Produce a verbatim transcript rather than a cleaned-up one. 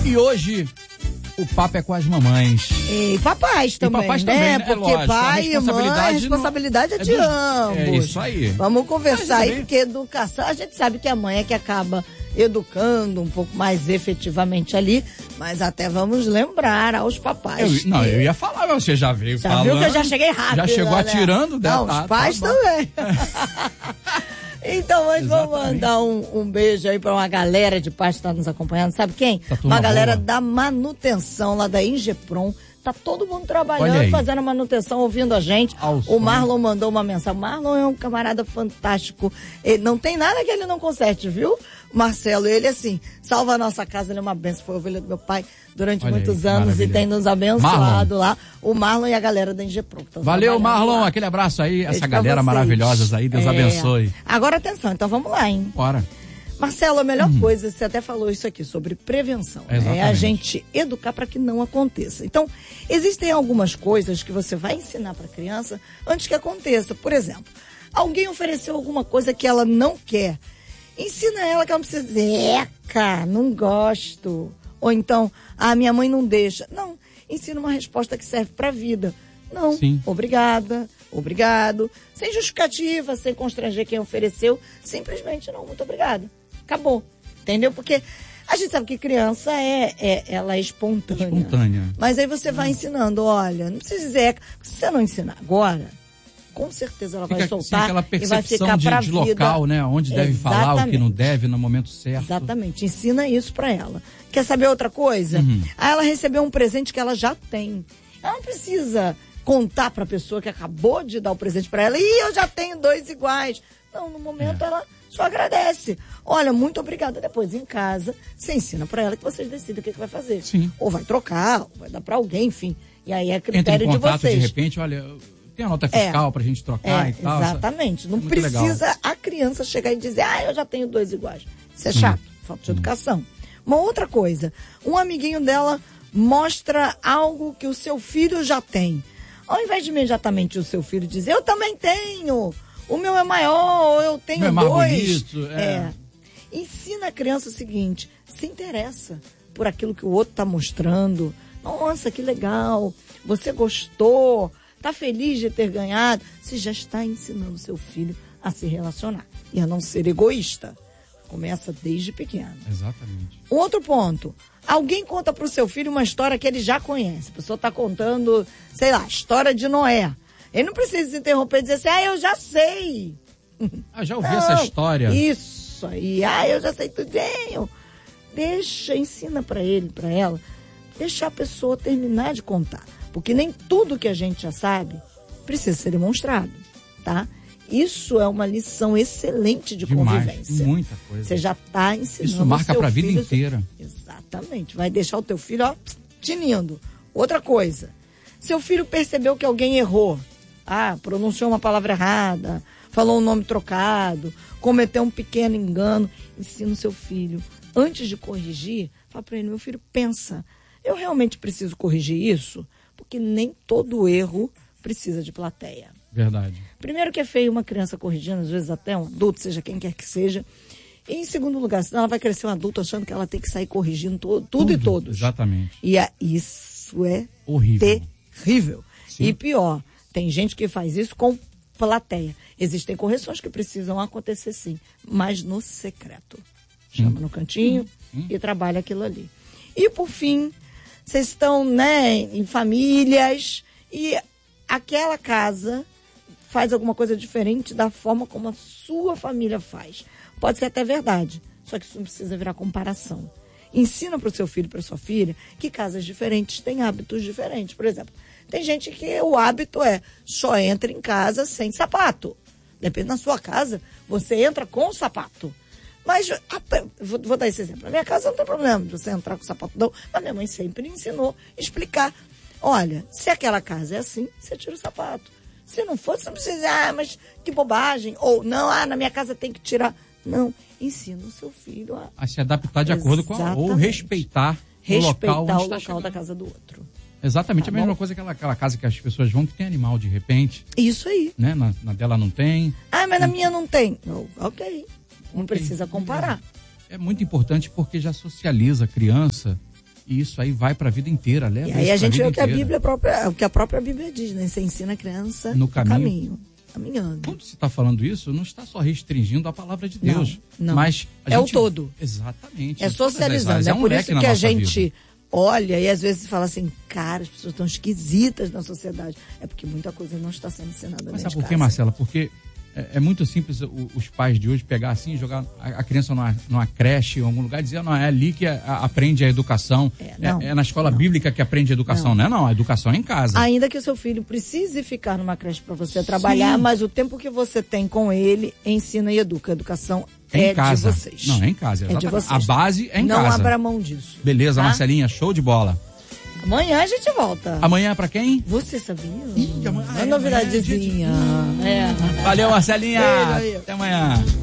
E hoje o papo é com as mamães. E papais também, e papais né? também, né? Porque Lógico, pai e mãe, a não... responsabilidade é, é de dos... ambos. É isso aí. Vamos conversar aí, também... porque educação, a gente sabe que a mãe é que acaba educando um pouco mais efetivamente ali, mas até vamos lembrar aos papais. Eu, não, eu ia falar, mas você já veio já falando. Já viu que eu já cheguei rápido. Já chegou né? atirando. Não, tá, os pais tá também. Então, mas Exatamente. vamos mandar um, um beijo aí pra uma galera de pais que está nos acompanhando. Sabe quem? Uma galera boa. da manutenção lá da Ingepron. Tá todo mundo trabalhando, fazendo a manutenção, ouvindo a gente. Ao o som. Marlon mandou uma mensagem. O Marlon é um camarada fantástico. Ele não tem nada que ele não conserte, viu? Marcelo, ele assim, salva a nossa casa, ele é uma benção. Foi ovelha do meu pai durante Olha muitos aí, anos maravilha. e tem nos abençoado Marlon. Lá. O Marlon e a galera da Ingepron. Valeu, Marlon. Lá. Aquele abraço aí. Essa Beijo galera maravilhosa aí. Deus é. abençoe. Agora atenção, então vamos lá, hein? Bora. Marcelo, a melhor Uhum. coisa, você até falou isso aqui, sobre prevenção. Exatamente. É a gente educar para que não aconteça. Então, existem algumas coisas que você vai ensinar para a criança antes que aconteça. Por exemplo, alguém ofereceu alguma coisa que ela não quer. Ensina ela que ela não precisa dizer, eca, não gosto. Ou então, ah, minha mãe não deixa. Não, ensina uma resposta que serve para a vida. Não, Sim. obrigada, obrigado. Sem justificativa, sem constranger quem ofereceu. Simplesmente não, muito obrigada. Acabou, entendeu? Porque a gente sabe que criança é, é ela é espontânea. Espontânea. Mas aí você vai ensinando, olha, não precisa dizer, se você não ensinar agora, com certeza ela Fica, vai soltar assim, e vai ficar de, pra de vida. local, né? Onde deve Exatamente. falar, o que não deve, no momento certo. Exatamente, ensina isso pra ela. Quer saber outra coisa? Uhum. Aí ela recebeu um presente que ela já tem. Ela não precisa contar pra pessoa que acabou de dar o presente pra ela, e eu já tenho dois iguais. Não, no momento É. ela só agradece. Olha, muito obrigada. Depois em casa, você ensina pra ela que vocês decidem o que, que vai fazer. Sim. Ou vai trocar, ou vai dar pra alguém, enfim. E aí é Entra critério em de contato, vocês. de repente, olha, tem a nota fiscal É. pra gente trocar É, e tal. exatamente. Não Muito precisa legal. a criança chegar e dizer, ah, eu já tenho dois iguais. Isso é chato, hum. falta de hum. educação. Uma outra coisa, um amiguinho dela mostra algo que o seu filho já tem. Ao invés de imediatamente o seu filho dizer, eu também tenho, o meu é maior, ou eu tenho meu é mais dois. bonito, é. é. Ensina a criança o seguinte, se interessa por aquilo que o outro está mostrando. Nossa, que legal, você gostou, está feliz de ter ganhado. Você já está ensinando seu filho a se relacionar e a não ser egoísta. Começa desde pequeno. Exatamente. Um outro ponto. Alguém conta para o seu filho uma história que ele já conhece. A pessoa está contando, sei lá, história de Noé. Ele não precisa se interromper e dizer assim, ah, eu já sei. Ah, já ouvi não, essa história. Isso aí. Ah, eu já sei tudinho. Deixa, ensina para ele, para ela. Deixa a pessoa terminar de contar. Porque nem tudo que a gente já sabe precisa ser demonstrado, tá? Isso é uma lição excelente de Demais, convivência. Muita coisa. Você já está ensinando. Isso marca para a vida filho... inteira. Exatamente. Vai deixar o teu filho, ó, tinindo. Outra coisa. Seu filho percebeu que alguém errou. Ah, pronunciou uma palavra errada, falou um nome trocado, cometeu um pequeno engano. Ensina o seu filho. Antes de corrigir, fala para ele, meu filho, pensa. Eu realmente preciso corrigir isso? Porque nem todo erro precisa de plateia. Verdade. Primeiro que é feio uma criança corrigindo, às vezes até um adulto, seja quem quer que seja. E em segundo lugar, senão ela vai crescer um adulto achando que ela tem que sair corrigindo todo, tudo, tudo e todos. Exatamente. E a, isso é horrível. terrível. Sim. E pior, tem gente que faz isso com plateia. Existem correções que precisam acontecer sim, mas no secreto. Chama hum. no cantinho hum. e trabalha aquilo ali. E por fim, vocês estão, né, em famílias e aquela casa faz alguma coisa diferente da forma como a sua família faz. Pode ser até verdade, só que isso não precisa virar comparação. Ensina para o seu filho e para sua filha que casas diferentes têm hábitos diferentes. Por exemplo, tem gente que o hábito é só entra em casa sem sapato. Depende da sua casa, você entra com o sapato. Mas, vou, vou dar esse exemplo. Na minha casa não tem problema de você entrar com o sapato, não. Mas minha mãe sempre ensinou a explicar. Olha, se aquela casa é assim, você tira o sapato. Se não for, você não precisa dizer, ah, mas que bobagem. Ou, não, ah, na minha casa tem que tirar. Não, ensina o seu filho a... A se adaptar de acordo com a... Ou respeitar, respeitar o local, o onde local está da casa do outro. Exatamente, tá a mesma bom? coisa que aquela, aquela casa que as pessoas vão que tem animal de repente. Isso aí. Né? Na, na dela não tem. Ah, mas na minha não tem. Não, ok. Não precisa comparar. É muito importante porque já socializa a criança E isso aí vai para a vida inteira, leva E aí isso a gente pra vê vida o que a inteira. Bíblia própria, o que a própria Bíblia diz, né? Você ensina a criança No caminho. caminho, caminhando. Quando você está falando isso, não está só restringindo a palavra de Deus. Não, não. Mas a É gente... o todo. Exatamente. É em todas as socializando. áreas. É, É um por leque isso na que a nossa gente vida. olha e às vezes fala assim, cara, as pessoas estão esquisitas na sociedade. É porque muita coisa não está sendo ensinada Mas dentro sabe de por quê, casa. Marcela? Porque é, é muito simples o- os pais de hoje pegar assim, jogar a, a criança numa, numa creche, em algum lugar, e dizer, não, é ali que a- a- aprende a educação. É, não, é, é na escola não. bíblica que aprende a educação. Não, é não, a educação é em casa. Ainda que o seu filho precise ficar numa creche para você trabalhar, Sim. mas o tempo que você tem com ele, ensina e educa. A educação É em é casa. de vocês. Não, é em casa. É de exatamente. vocês. A base é em Não casa. abra mão disso. Beleza, tá? Marcelinha, show de bola. Amanhã a gente volta. Amanhã é pra quem? Você sabia? Ih, amanhã- É novidadezinha. É. Valeu, Marcelinha. Beijo aí. Até amanhã.